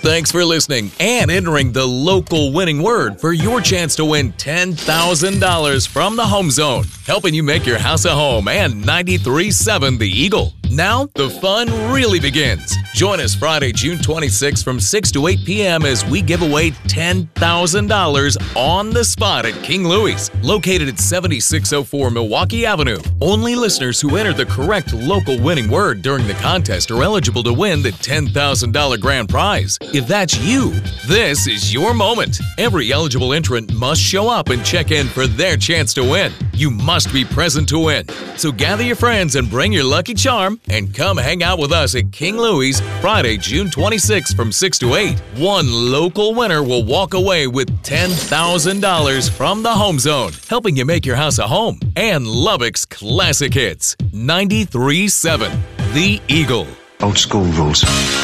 Thanks for listening and entering the local winning word for your chance to win $10,000 from the Home Zone, helping you make your house a home and 93.7 The Eagle. Now, the fun really begins. Join us Friday, June 26th from 6 to 8 p.m. as we give away $10,000 on the spot at King Louie's, located at 7604 Milwaukee Avenue. Only listeners who enter the correct local winning word during the contest are eligible to win the $10,000 grand prize. If that's you, this is your moment. Every eligible entrant must show up and check in for their chance to win. You must be present to win. So gather your friends and bring your lucky charm and come hang out with us at King Louie's Friday, June 26th from 6 to 8. One local winner will walk away with $10,000 from the Home Zone, helping you make your house a home, and Lubbock's classic hits. 93.7 The Eagle. Old school rules.